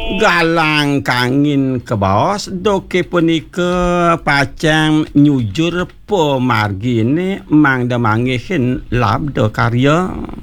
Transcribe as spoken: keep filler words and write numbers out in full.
galang kangin ke bos doke punika pacang nyujur pemargi ni mang da mangihin labda karya